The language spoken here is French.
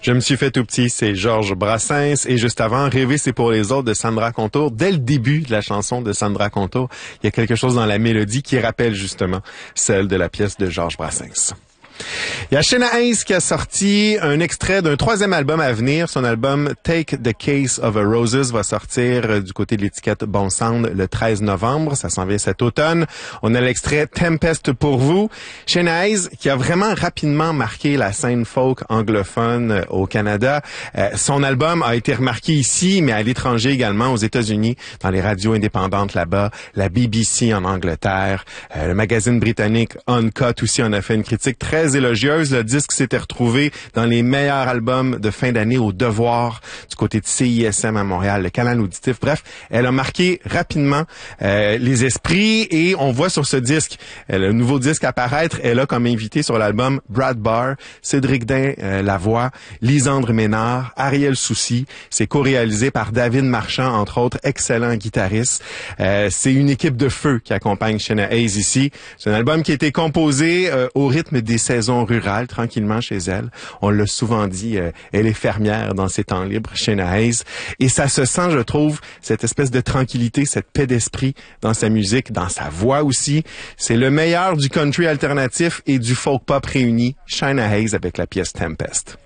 Je me suis fait tout petit, c'est Georges Brassens. Et juste avant, Rêver, c'est pour les autres de Sandra Contour. Dès le début de la chanson de Sandra Contour, il y a quelque chose dans la mélodie qui rappelle justement celle de la pièce de Georges Brassens. Il y a Sheena Hayes qui a sorti un extrait d'un troisième album à venir. Son album Take the Case of a Roses va sortir du côté de l'étiquette Bon Sound le 13 novembre. Ça s'en vient cet automne. On a l'extrait Tempest pour vous. Sheena Hayes qui a vraiment rapidement marqué la scène folk anglophone au Canada. Son album a été remarqué ici, mais à l'étranger également, aux États-Unis, dans les radios indépendantes là-bas, la BBC en Angleterre, le magazine britannique Uncut aussi en a fait une critique très élogieuse. Le disque s'était retrouvé dans les meilleurs albums de fin d'année au Devoir du côté de CISM à Montréal, le canal auditif. Bref, elle a marqué rapidement les esprits et on voit sur ce disque, le nouveau disque apparaître, elle a comme invité sur l'album Brad Barr, Cédric Dain la voix, Lisandre Ménard, Ariel Soucy. C'est co-réalisé par David Marchand, entre autres, excellent guitariste. C'est une équipe de feu qui accompagne Sheena Hayes ici. C'est un album qui a été composé au rythme des saisons rurales, tranquillement chez elle. On l'a souvent dit, elle est fermière dans ses temps libres, Sheena Hayes. Et ça se sent, je trouve, cette espèce de tranquillité, cette paix d'esprit dans sa musique, dans sa voix aussi. C'est le meilleur du country alternatif et du folk pop réuni. Sheena Hayes avec la pièce Tempest.